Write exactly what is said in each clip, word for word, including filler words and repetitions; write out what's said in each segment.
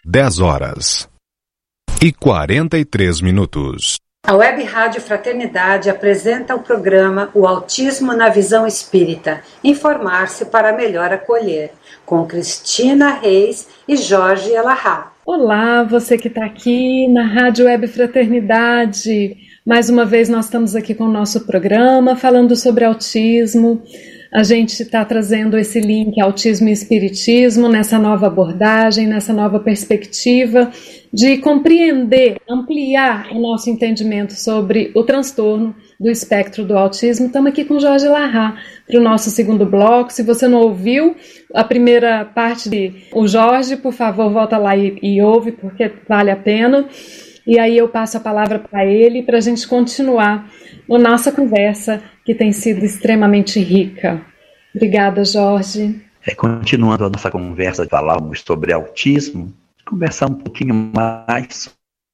dez horas e quarenta e três minutos. A Web Rádio Fraternidade apresenta o programa O Autismo na Visão Espírita, informar-se para melhor acolher, com Cristina Reis e Jorge Elahá. Olá, você que está aqui na Rádio Web Fraternidade. Mais uma vez nós estamos aqui com o nosso programa, falando sobre autismo. A gente está trazendo esse link autismo e espiritismo nessa nova abordagem, nessa nova perspectiva de compreender, ampliar o nosso entendimento sobre o transtorno do espectro do autismo. Estamos aqui com o Jorge Elahá para o nosso segundo bloco. Se você não ouviu a primeira parte de o Jorge, por favor, volta lá e, e ouve, porque vale a pena. E aí eu passo a palavra para ele para a gente continuar a nossa conversa, que tem sido extremamente rica. Obrigada, Jorge. É, continuando a nossa conversa, falávamos sobre autismo, conversar um pouquinho mais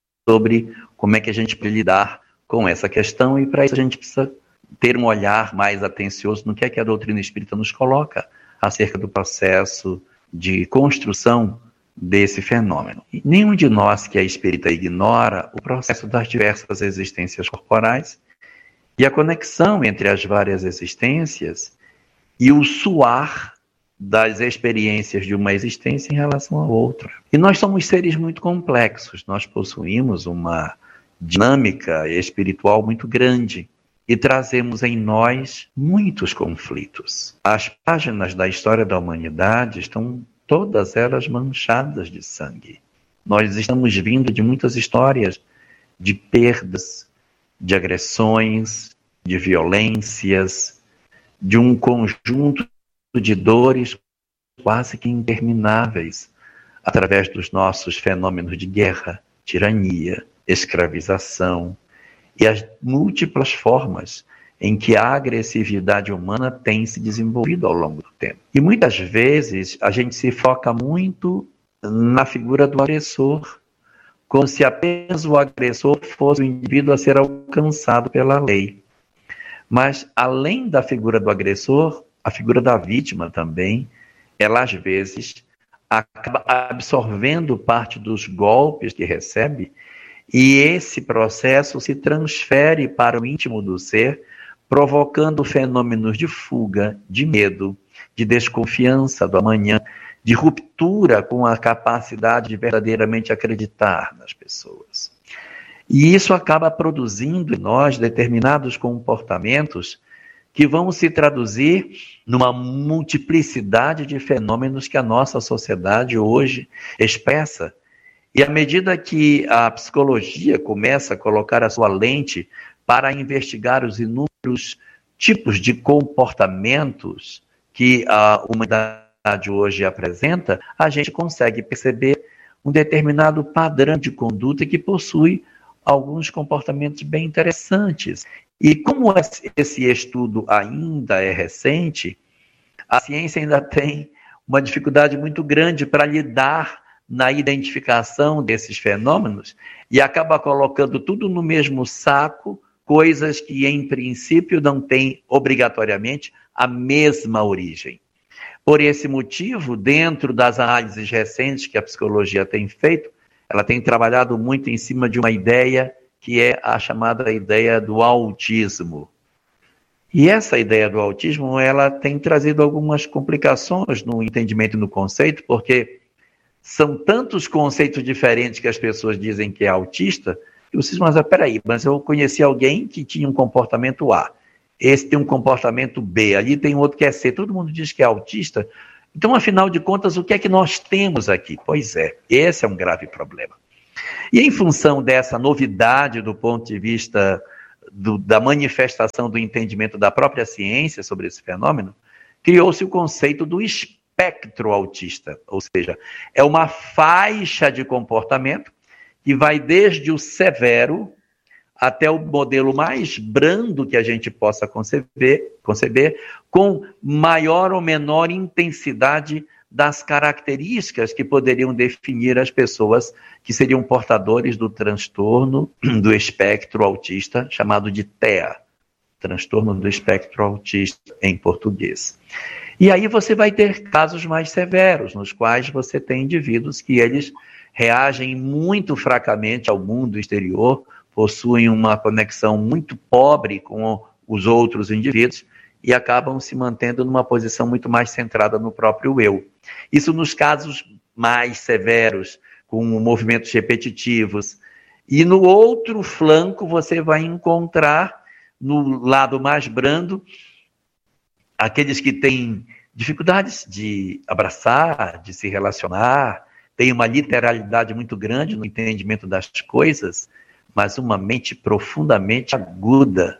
sobre como é que a gente pode lidar com essa questão, e para isso a gente precisa ter um olhar mais atencioso no que é que a doutrina espírita nos coloca acerca do processo de construção desse fenômeno. E nenhum de nós que é espírita ignora o processo das diversas existências corporais e a conexão entre as várias existências e o suar das experiências de uma existência em relação à outra. E nós somos seres muito complexos, nós possuímos uma dinâmica espiritual muito grande e trazemos em nós muitos conflitos. As páginas da história da humanidade estão todas elas manchadas de sangue. Nós estamos vindo de muitas histórias de perdas, de agressões, de violências, de um conjunto de dores quase que intermináveis, através dos nossos fenômenos de guerra, tirania, escravização e as múltiplas formas em que a agressividade humana tem se desenvolvido ao longo do tempo. E muitas vezes a gente se foca muito na figura do agressor, como se apenas o agressor fosse o indivíduo a ser alcançado pela lei. Mas, além da figura do agressor, a figura da vítima também, ela às vezes acaba absorvendo parte dos golpes que recebe, e esse processo se transfere para o íntimo do ser, provocando fenômenos de fuga, de medo, de desconfiança do amanhã, de ruptura com a capacidade de verdadeiramente acreditar nas pessoas. E isso acaba produzindo em nós determinados comportamentos que vão se traduzir numa multiplicidade de fenômenos que a nossa sociedade hoje expressa. E à medida que a psicologia começa a colocar a sua lente para investigar os inúmeros tipos de comportamentos que a humanidade hoje apresenta, a gente consegue perceber um determinado padrão de conduta que possui alguns comportamentos bem interessantes. E como esse estudo ainda é recente, a ciência ainda tem uma dificuldade muito grande para lidar na identificação desses fenômenos e acaba colocando tudo no mesmo saco, coisas que em princípio não têm obrigatoriamente a mesma origem. Por esse motivo, dentro das análises recentes que a psicologia tem feito, ela tem trabalhado muito em cima de uma ideia que é a chamada ideia do autismo. E essa ideia do autismo, ela tem trazido algumas complicações no entendimento e no conceito, porque são tantos conceitos diferentes que as pessoas dizem que é autista, e vocês vão dizer, peraí, mas eu conheci alguém que tinha um comportamento A, esse tem um comportamento B, ali tem outro que é C, todo mundo diz que é autista. Então, afinal de contas, o que é que nós temos aqui? Pois é, esse é um grave problema. E em função dessa novidade do ponto de vista do, da manifestação do entendimento da própria ciência sobre esse fenômeno, criou-se o conceito do espectro autista, ou seja, é uma faixa de comportamento que vai desde o severo até o modelo mais brando que a gente possa conceber, conceber com maior ou menor intensidade das características que poderiam definir as pessoas que seriam portadores do transtorno do espectro autista, chamado de T E A, transtorno do espectro autista em português. E aí você vai ter casos mais severos, nos quais você tem indivíduos que eles reagem muito fracamente ao mundo exterior, possuem uma conexão muito pobre com os outros indivíduos e acabam se mantendo numa posição muito mais centrada no próprio eu. Isso nos casos mais severos, com movimentos repetitivos. E no outro flanco você vai encontrar, no lado mais brando, aqueles que têm dificuldades de abraçar, de se relacionar, têm uma literalidade muito grande no entendimento das coisas, mas uma mente profundamente aguda.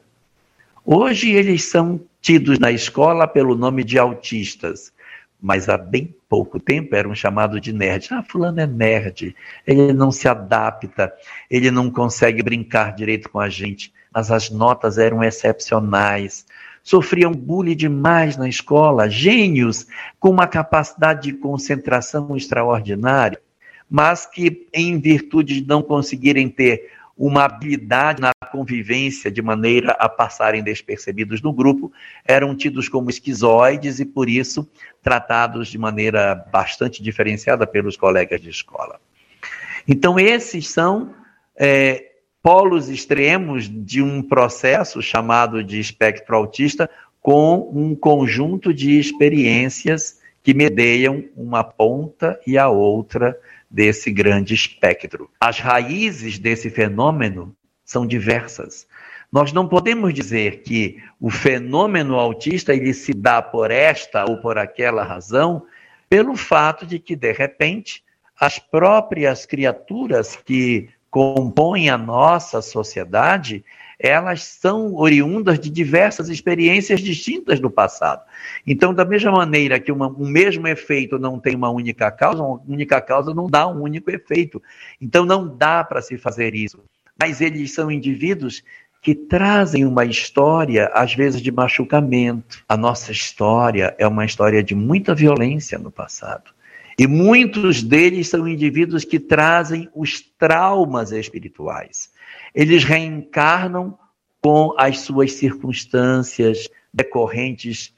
Hoje eles são tidos na escola pelo nome de autistas, mas há bem pouco tempo eram chamados de nerd. Ah, fulano é nerd, ele não se adapta, ele não consegue brincar direito com a gente, mas as notas eram excepcionais. Sofriam bullying demais na escola, gênios com uma capacidade de concentração extraordinária, mas que, em virtude de não conseguirem ter uma habilidade na convivência de maneira a passarem despercebidos no grupo, eram tidos como esquizoides e, por isso, tratados de maneira bastante diferenciada pelos colegas de escola. Então, esses são é, polos extremos de um processo chamado de espectro autista, com um conjunto de experiências que medeiam uma ponta e a outra desse grande espectro. As raízes desse fenômeno são diversas. Nós não podemos dizer que o fenômeno autista ele se dá por esta ou por aquela razão, pelo fato de que, de repente, as próprias criaturas que compõem a nossa sociedade, elas são oriundas de diversas experiências distintas do passado. Então, da mesma maneira que uma, um mesmo efeito não tem uma única causa, uma única causa não dá um único efeito. Então, não dá para se fazer isso. Mas eles são indivíduos que trazem uma história, às vezes, de machucamento. A nossa história é uma história de muita violência no passado. E muitos deles são indivíduos que trazem os traumas espirituais. Eles reencarnam com as suas circunstâncias decorrentes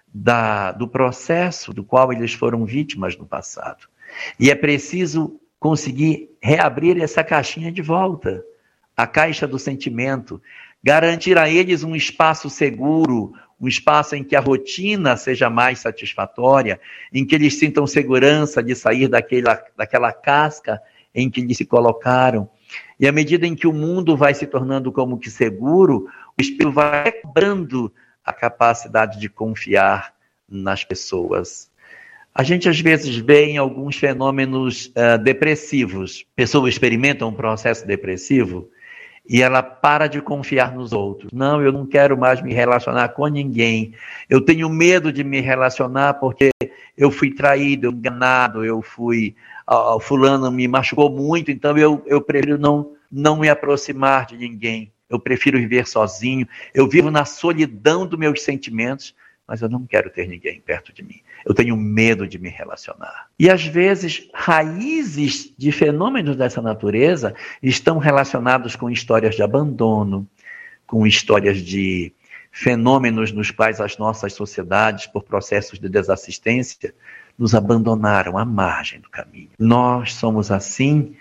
da, do processo do qual eles foram vítimas no passado. E é preciso conseguir reabrir essa caixinha de volta, a caixa do sentimento, garantir a eles um espaço seguro, um espaço em que a rotina seja mais satisfatória, em que eles sintam segurança de sair daquela, daquela casca em que eles se colocaram. E à medida em que o mundo vai se tornando como que seguro, o espírito vai quebrando a capacidade de confiar nas pessoas. A gente às vezes vê em alguns fenômenos uh, depressivos. A pessoa experimenta um processo depressivo e ela para de confiar nos outros. Não, eu não quero mais me relacionar com ninguém. Eu tenho medo de me relacionar porque eu fui traído, enganado, eu fui... Uh, fulano me machucou muito, então eu, eu prefiro não, não me aproximar de ninguém. Eu prefiro viver sozinho. Eu vivo na solidão dos meus sentimentos, mas eu não quero ter ninguém perto de mim. Eu tenho medo de me relacionar. E às vezes, raízes de fenômenos dessa natureza estão relacionados com histórias de abandono, com histórias de fenômenos nos quais as nossas sociedades, por processos de desassistência, nos abandonaram à margem do caminho. Nós somos, assim,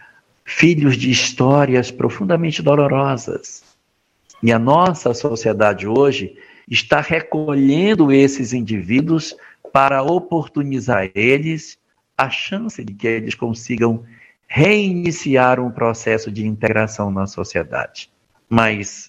filhos de histórias profundamente dolorosas. E a nossa sociedade hoje está recolhendo esses indivíduos para oportunizar a eles a chance de que eles consigam reiniciar um processo de integração na sociedade. Mas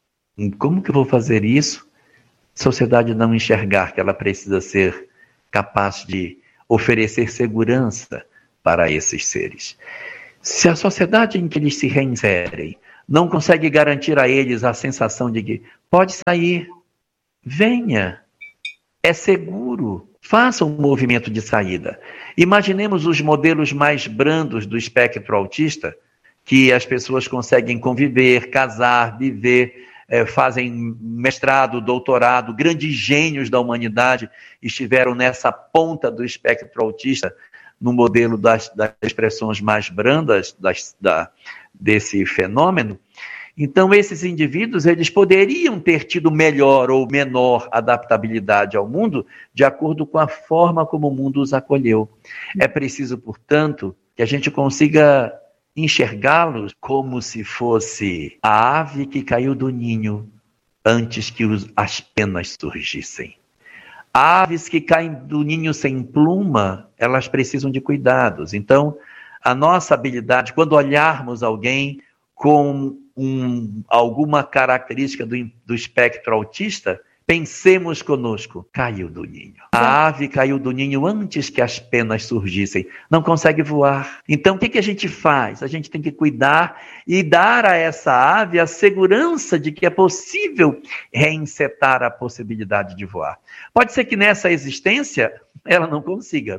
como que eu vou fazer isso? A sociedade não enxergar que ela precisa ser capaz de oferecer segurança para esses seres. Se a sociedade em que eles se reinserem não consegue garantir a eles a sensação de que pode sair, venha, é seguro, faça um movimento de saída. Imaginemos os modelos mais brandos do espectro autista, que as pessoas conseguem conviver, casar, viver, É, fazem mestrado, doutorado, grandes gênios da humanidade estiveram nessa ponta do espectro autista, no modelo das, das expressões mais brandas das, da, desse fenômeno. Então, esses indivíduos eles poderiam ter tido melhor ou menor adaptabilidade ao mundo, de acordo com a forma como o mundo os acolheu. É preciso, portanto, que a gente consiga enxergá-los como se fosse a ave que caiu do ninho antes que os, as penas surgissem. Aves que caem do ninho sem pluma, elas precisam de cuidados. Então, a nossa habilidade, quando olharmos alguém com um, alguma característica do, do espectro autista, pensemos conosco, caiu do ninho. A ave caiu do ninho antes que as penas surgissem, não consegue voar. Então, o que, que a gente faz? A gente tem que cuidar e dar a essa ave a segurança de que é possível reinsetar a possibilidade de voar. Pode ser que nessa existência ela não consiga,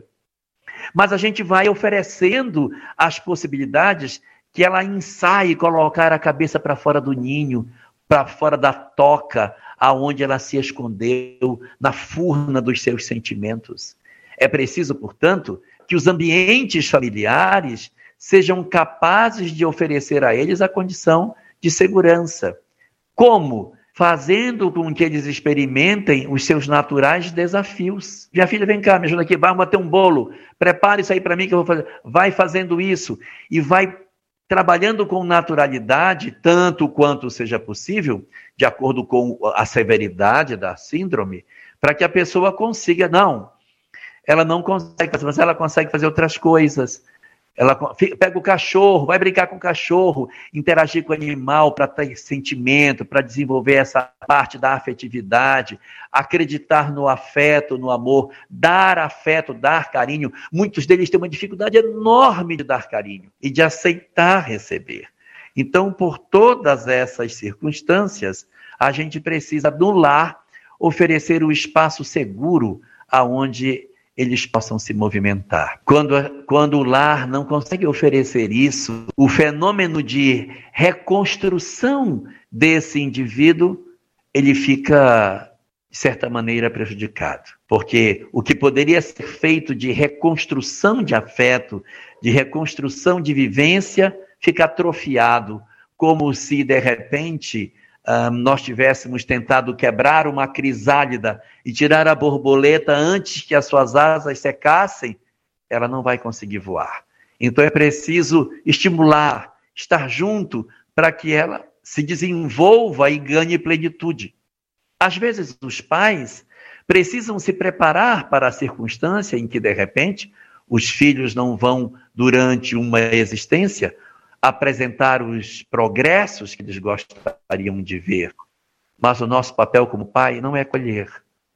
mas a gente vai oferecendo as possibilidades que ela ensaie colocar a cabeça para fora do ninho, para fora da toca, aonde ela se escondeu, na furna dos seus sentimentos. É preciso, portanto, que os ambientes familiares sejam capazes de oferecer a eles a condição de segurança. Como? Fazendo com que eles experimentem os seus naturais desafios. Minha filha, vem cá, me ajuda aqui, vamos bater um bolo, prepare isso aí para mim que eu vou fazer. Vai fazendo isso e vai trabalhando com naturalidade, tanto quanto seja possível, de acordo com a severidade da síndrome, para que a pessoa consiga, não, ela não consegue fazer, mas ela consegue fazer outras coisas. Ela pega o cachorro, vai brincar com o cachorro, interagir com o animal para ter sentimento, para desenvolver essa parte da afetividade, acreditar no afeto, no amor, dar afeto, dar carinho. Muitos deles têm uma dificuldade enorme de dar carinho e de aceitar receber. Então, por todas essas circunstâncias, a gente precisa, no lar, oferecer o espaço seguro aonde eles possam se movimentar. Quando, quando o lar não consegue oferecer isso, o fenômeno de reconstrução desse indivíduo, ele fica, de certa maneira, prejudicado. Porque o que poderia ser feito de reconstrução de afeto, de reconstrução de vivência, fica atrofiado, como se, de repente, Um, nós tivéssemos tentado quebrar uma crisálida e tirar a borboleta antes que as suas asas secassem, ela não vai conseguir voar. Então é preciso estimular, estar junto, para que ela se desenvolva e ganhe plenitude. Às vezes os pais precisam se preparar para a circunstância em que, de repente, os filhos não vão, durante uma existência, apresentar os progressos que eles gostariam de ver. Mas o nosso papel como pai não é colher.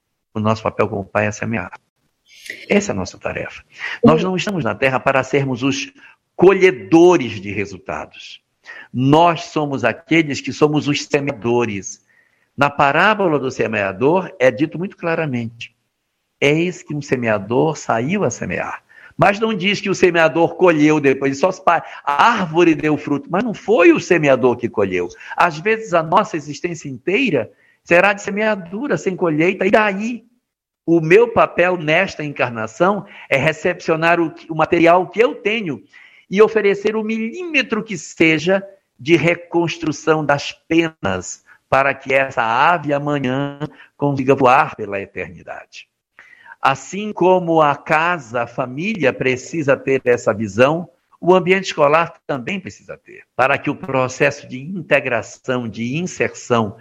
O nosso papel como pai é semear. Essa é a nossa tarefa. Nós não estamos na Terra para sermos os colhedores de resultados. Nós somos aqueles que somos os semeadores. Na parábola do semeador é dito muito claramente: eis que um semeador saiu a semear. Mas não diz que o semeador colheu depois, só a árvore deu fruto, mas não foi o semeador que colheu. Às vezes a nossa existência inteira será de semeadura, sem colheita, e daí o meu papel nesta encarnação é recepcionar o, o material que eu tenho e oferecer o milímetro que seja de reconstrução das penas para que essa ave amanhã consiga voar pela eternidade. Assim como a casa, a família precisa ter essa visão, o ambiente escolar também precisa ter, para que o processo de integração, de inserção,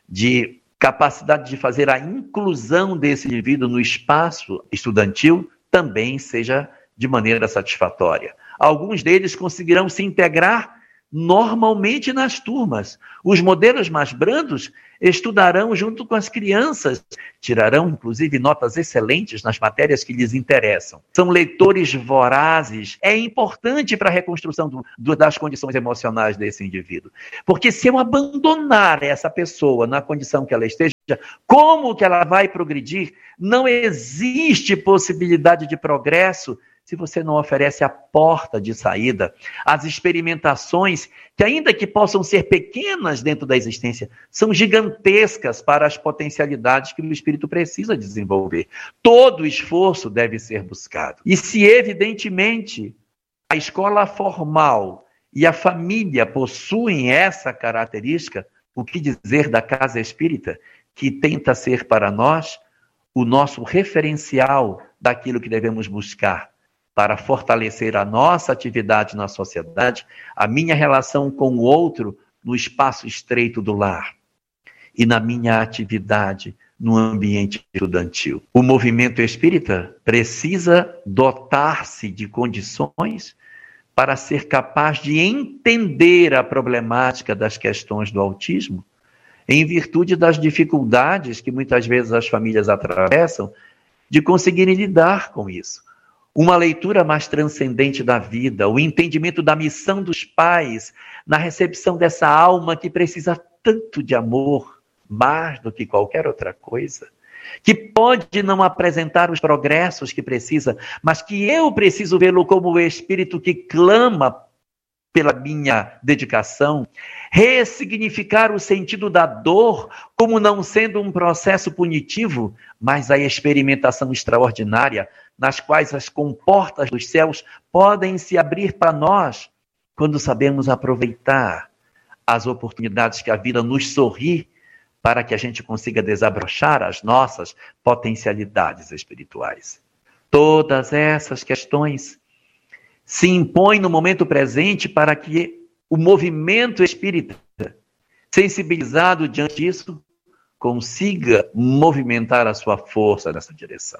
de capacidade de fazer a inclusão desse indivíduo no espaço estudantil também seja de maneira satisfatória. Alguns deles conseguirão se integrar normalmente nas turmas. Os modelos mais brandos estudarão junto com as crianças, tirarão, inclusive, notas excelentes nas matérias que lhes interessam. São leitores vorazes. É importante para a reconstrução do, do, das condições emocionais desse indivíduo. Porque se eu abandonar essa pessoa na condição que ela esteja, como que ela vai progredir? Não existe possibilidade de progresso se você não oferece a porta de saída, as experimentações, que ainda que possam ser pequenas dentro da existência, são gigantescas para as potencialidades que o espírito precisa desenvolver. Todo esforço deve ser buscado. E se, evidentemente, a escola formal e a família possuem essa característica, o que dizer da casa espírita, que tenta ser para nós o nosso referencial daquilo que devemos buscar para fortalecer a nossa atividade na sociedade, a minha relação com o outro no espaço estreito do lar e na minha atividade no ambiente estudantil. O movimento espírita precisa dotar-se de condições para ser capaz de entender a problemática das questões do autismo, em virtude das dificuldades que muitas vezes as famílias atravessam de conseguirem lidar com isso. Uma leitura mais transcendente da vida, o entendimento da missão dos pais na recepção dessa alma que precisa tanto de amor, mais do que qualquer outra coisa, que pode não apresentar os progressos que precisa, mas que eu preciso vê-lo como o espírito que clama pela minha dedicação, ressignificar o sentido da dor como não sendo um processo punitivo, mas a experimentação extraordinária nas quais as comportas dos céus podem se abrir para nós quando sabemos aproveitar as oportunidades que a vida nos sorri para que a gente consiga desabrochar as nossas potencialidades espirituais. Todas essas questões se impõem no momento presente para que o movimento espírita, sensibilizado diante disso, consiga movimentar a sua força nessa direção.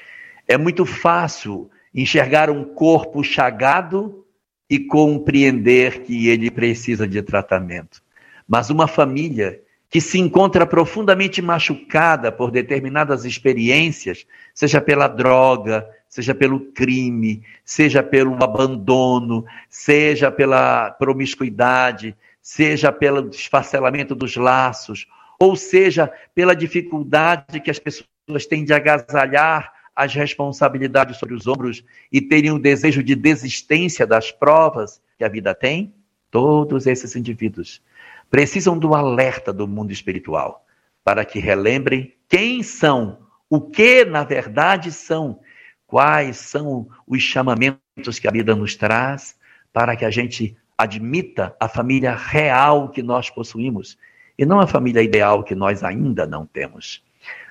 É muito fácil enxergar um corpo chagado e compreender que ele precisa de tratamento. Mas uma família que se encontra profundamente machucada por determinadas experiências, seja pela droga, seja pelo crime, seja pelo abandono, seja pela promiscuidade, seja pelo desfacelamento dos laços, ou seja pela dificuldade que as pessoas têm de agasalhar as responsabilidades sobre os ombros e terem um desejo de desistência das provas que a vida tem, todos esses indivíduos precisam do alerta do mundo espiritual, para que relembrem quem são, o que na verdade são, quais são os chamamentos que a vida nos traz, para que a gente admita a família real que nós possuímos, e não a família ideal que nós ainda não temos.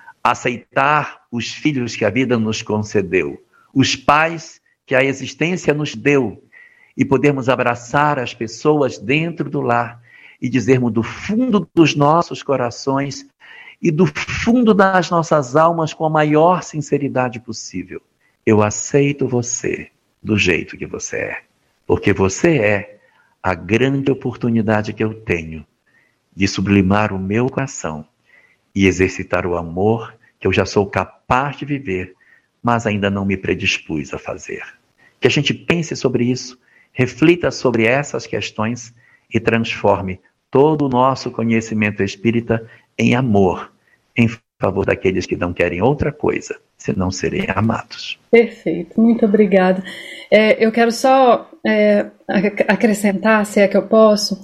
Aceitar os filhos que a vida nos concedeu, os pais que a existência nos deu, e podermos abraçar as pessoas dentro do lar, e dizermos do fundo dos nossos corações e do fundo das nossas almas com a maior sinceridade possível: eu aceito você do jeito que você é, porque você é a grande oportunidade que eu tenho de sublimar o meu coração e exercitar o amor que eu já sou capaz de viver, mas ainda não me predispus a fazer. Que a gente pense sobre isso, reflita sobre essas questões e transforme todo o nosso conhecimento espírita em amor, em favor daqueles que não querem outra coisa, senão serem amados. Perfeito, muito obrigada. É, eu quero só é, acrescentar, se é que eu posso,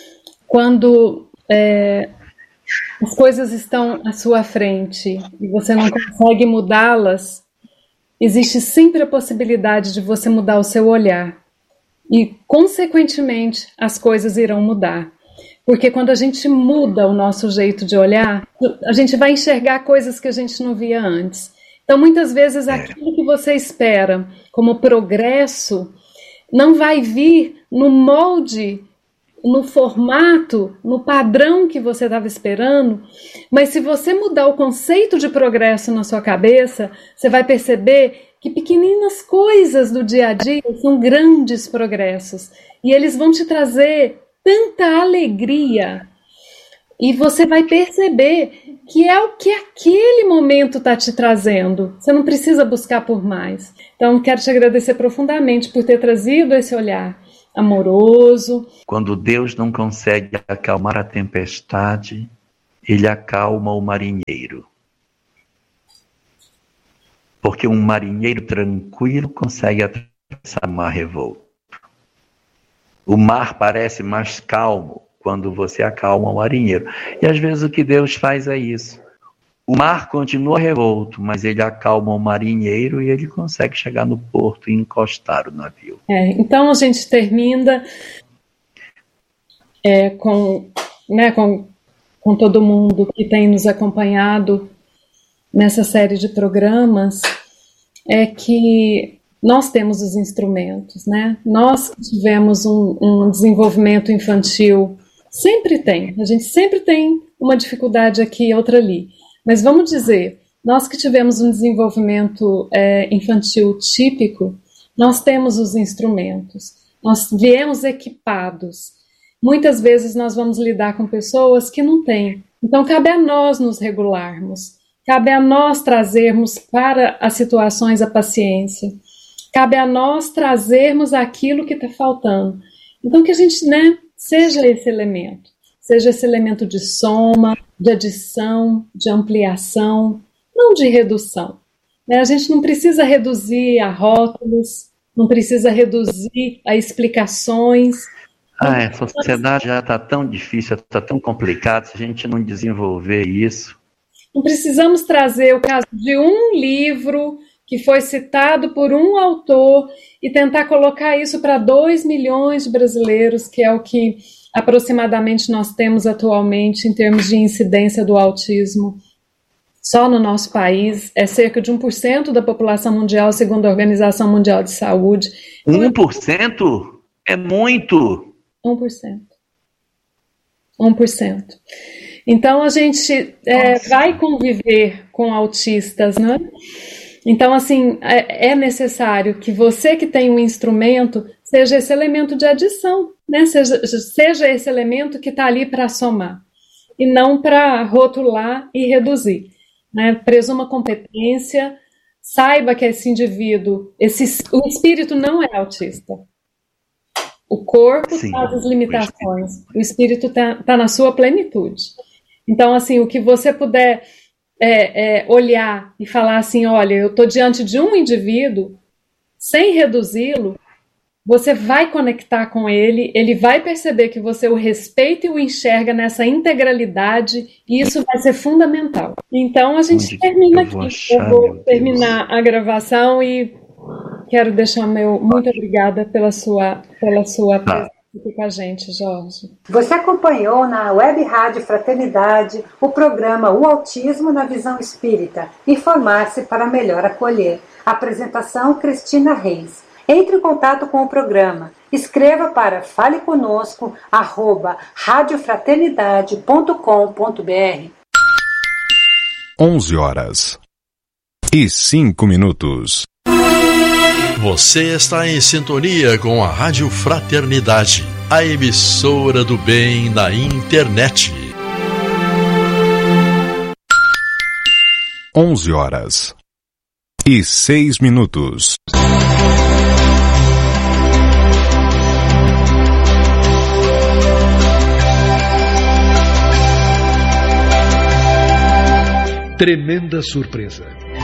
quando é, as coisas estão à sua frente e você não consegue mudá-las, existe sempre a possibilidade de você mudar o seu olhar e, consequentemente, as coisas irão mudar. Porque quando a gente muda o nosso jeito de olhar, a gente vai enxergar coisas que a gente não via antes. Então, muitas vezes, aquilo que você espera como progresso não vai vir no molde, no formato, no padrão que você estava esperando, mas se você mudar o conceito de progresso na sua cabeça, você vai perceber que pequeninas coisas do dia a dia são grandes progressos. E eles vão te trazer tanta alegria, e você vai perceber que é o que aquele momento está te trazendo. Você não precisa buscar por mais. Então, quero te agradecer profundamente por ter trazido esse olhar amoroso. Quando Deus não consegue acalmar a tempestade, Ele acalma o marinheiro. Porque um marinheiro tranquilo consegue atravessar o mar revolto. O mar parece mais calmo quando você acalma o marinheiro. E às vezes o que Deus faz é isso. O mar continua revolto, mas ele acalma o marinheiro e ele consegue chegar no porto e encostar o navio. É, então a gente termina é, com, né, com, com todo mundo que tem nos acompanhado nessa série de programas, é que nós temos os instrumentos, né? Nós que tivemos um, um desenvolvimento infantil, sempre tem, a gente sempre tem uma dificuldade aqui e outra ali. Mas vamos dizer, nós que tivemos um desenvolvimento é, infantil típico, nós temos os instrumentos, nós viemos equipados. Muitas vezes nós vamos lidar com pessoas que não têm. Então cabe a nós nos regularmos, cabe a nós trazermos para as situações a paciência, cabe a nós trazermos aquilo que está faltando. Então que a gente, né, seja esse elemento, seja esse elemento de soma, de adição, de ampliação, não de redução. Né? A gente não precisa reduzir a rótulos, não precisa reduzir a explicações. Ah, a sociedade já está tão difícil, está tão complicado, se a gente não desenvolver isso. Não precisamos trazer o caso de um livro que foi citado por um autor e tentar colocar isso para dois milhões de brasileiros, que é o que aproximadamente nós temos atualmente em termos de incidência do autismo. Só no nosso país é cerca de um por cento da população mundial, segundo a Organização Mundial de Saúde. um por cento? É muito! um por cento. um por cento. Então a gente é, vai conviver com autistas, né? Então, assim, é, é necessário que você que tem um instrumento seja esse elemento de adição, né? Seja, seja esse elemento que está ali para somar e não para rotular e reduzir. Né? Presuma competência, saiba que esse indivíduo, esse, o espírito não é autista. O corpo Sim, faz as limitações, o espírito está tá na sua plenitude. Então, assim, o que você puder é, é, olhar e falar assim, olha, eu estou diante de um indivíduo, sem reduzi-lo, você vai conectar com ele, ele vai perceber que você o respeita e o enxerga nessa integralidade, e isso vai ser fundamental. Então, a gente Onde termina eu aqui. Achar, eu vou terminar a gravação e quero deixar meu muito obrigada pela sua, pela sua presença aqui com a gente, Jorge. Você acompanhou na Web Rádio Fraternidade o programa O Autismo na Visão Espírita, informar-se para melhor acolher. Apresentação Cristina Reis. Entre em contato com o programa. Escreva para faleconosco arroba radiofraternidade ponto com ponto br. onze horas e cinco minutos. Você está em sintonia com a Rádio Fraternidade, a emissora do bem na internet. onze horas e seis minutos. Tremenda surpresa.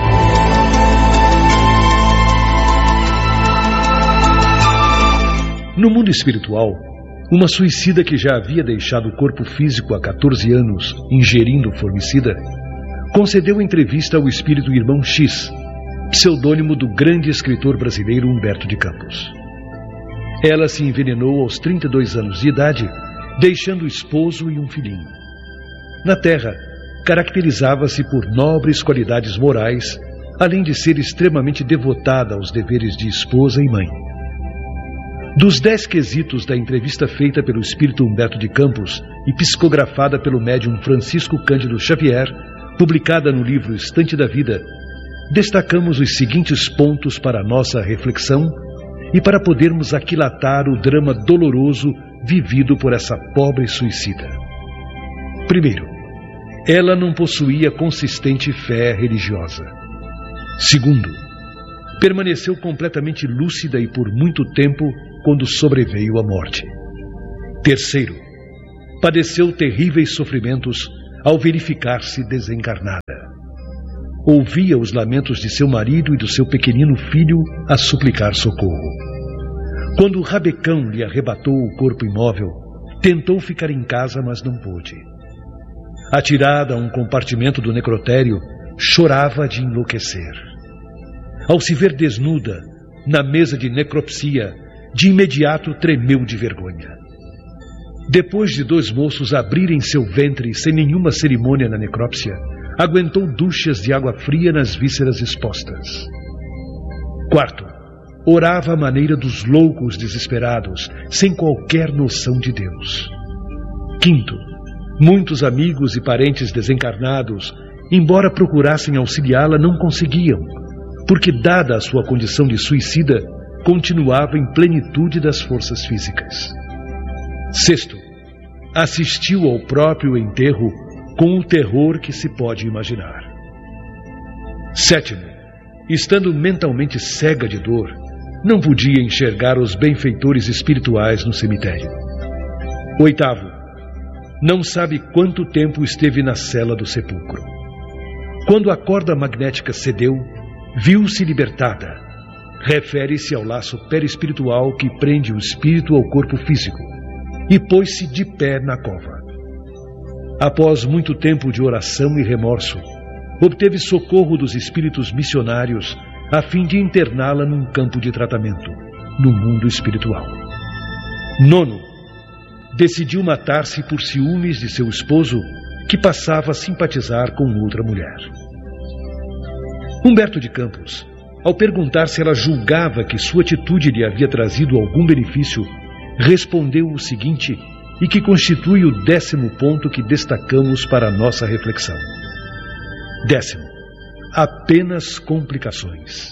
No mundo espiritual, uma suicida que já havia deixado o corpo físico há quatorze anos ingerindo formicida, concedeu entrevista ao espírito Irmão X, pseudônimo do grande escritor brasileiro Humberto de Campos. Ela se envenenou aos trinta e dois anos de idade, deixando o esposo e um filhinho. Na Terra, caracterizava-se por nobres qualidades morais, além de ser extremamente devotada aos deveres de esposa e mãe. Dos dez quesitos da entrevista feita pelo espírito Humberto de Campos e psicografada pelo médium Francisco Cândido Xavier, publicada no livro Estante da Vida, destacamos os seguintes pontos para a nossa reflexão e para podermos aquilatar o drama doloroso vivido por essa pobre suicida. Primeiro, ela não possuía consistente fé religiosa. Segundo, permaneceu completamente lúcida e por muito tempo quando sobreveio a morte. Terceiro, padeceu terríveis sofrimentos ao verificar-se desencarnada. Ouvia os lamentos de seu marido e do seu pequenino filho a suplicar socorro. Quando o rabecão lhe arrebatou o corpo imóvel, tentou ficar em casa, mas não pôde. Atirada a um compartimento do necrotério, chorava de enlouquecer. Ao se ver desnuda, na mesa de necropsia, de imediato tremeu de vergonha. Depois de dois moços abrirem seu ventre sem nenhuma cerimônia na necrópsia, aguentou duchas de água fria nas vísceras expostas. Quarto, orava à maneira dos loucos desesperados, sem qualquer noção de Deus. Quinto, muitos amigos e parentes desencarnados, embora procurassem auxiliá-la, não conseguiam, porque, dada a sua condição de suicida, continuava em plenitude das forças físicas. Sexto, assistiu ao próprio enterro com o terror que se pode imaginar. Sétimo, estando mentalmente cega de dor, não podia enxergar os benfeitores espirituais no cemitério. Oitavo, não sabe quanto tempo esteve na cela do sepulcro. Quando a corda magnética cedeu, viu-se libertada. Refere-se ao laço perispiritual que prende o espírito ao corpo físico, e pôs-se de pé na cova. Após muito tempo de oração e remorso, obteve socorro dos espíritos missionários a fim de interná-la num campo de tratamento, no mundo espiritual. Nono, decidiu matar-se por ciúmes de seu esposo, que passava a simpatizar com outra mulher. Humberto de Campos, ao perguntar se ela julgava que sua atitude lhe havia trazido algum benefício, respondeu o seguinte, e que constitui o décimo ponto que destacamos para a nossa reflexão. Décimo, apenas complicações.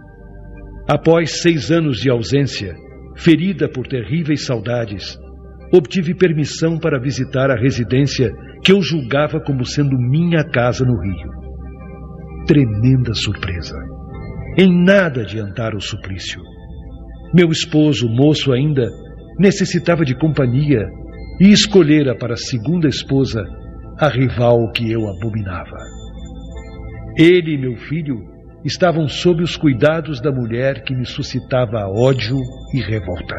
Após seis anos de ausência, ferida por terríveis saudades, obtive permissão para visitar a residência que eu julgava como sendo minha casa no Rio. Tremenda surpresa. Em nada adiantara o suplício. Meu esposo, moço ainda, necessitava de companhia e escolhera para segunda esposa a rival que eu abominava. Ele e meu filho estavam sob os cuidados da mulher que me suscitava ódio e revolta.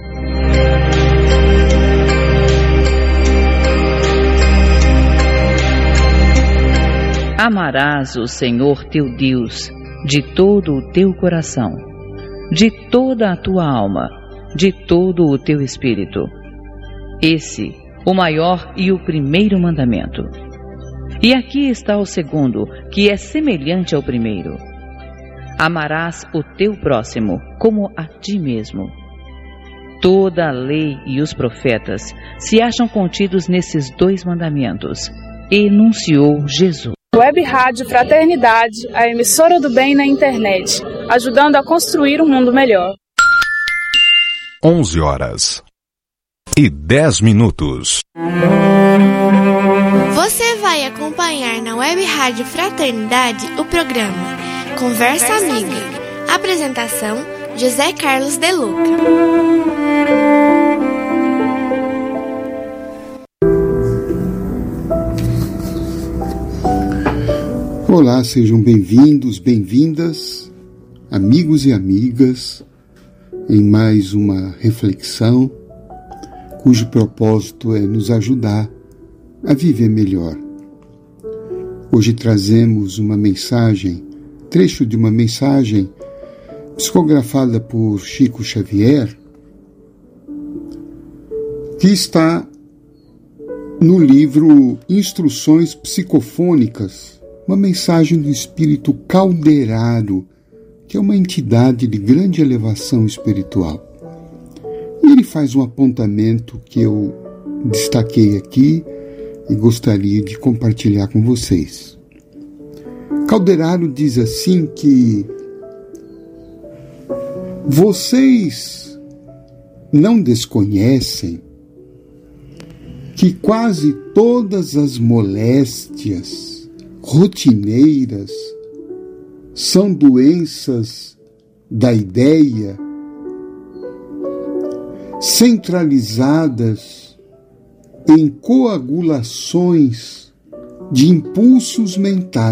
Amarás o Senhor teu Deus de todo o teu coração, de toda a tua alma, de todo o teu espírito. Esse, o maior e o primeiro mandamento. E aqui está o segundo, que é semelhante ao primeiro. Amarás o teu próximo como a ti mesmo. Toda a lei e os profetas se acham contidos nesses dois mandamentos, enunciou Jesus. Web Rádio Fraternidade, a emissora do bem na internet, ajudando a construir um mundo melhor. onze horas e dez minutos. Você vai acompanhar na Web Rádio Fraternidade o programa Conversa Amiga. Apresentação: José Carlos de Luca. Olá, sejam bem-vindos, bem-vindas, amigos e amigas, em mais uma reflexão cujo propósito é nos ajudar a viver melhor. Hoje trazemos uma mensagem, trecho de uma mensagem psicografada por Chico Xavier, que está no livro Instruções Psicofônicas, uma mensagem do espírito Calderaro, que é uma entidade de grande elevação espiritual. E ele faz um apontamento que eu destaquei aqui e gostaria de compartilhar com vocês. Calderaro diz assim que vocês não desconhecem que quase todas as moléstias rotineiras são doenças da ideia centralizadas em coagulações de impulsos mentais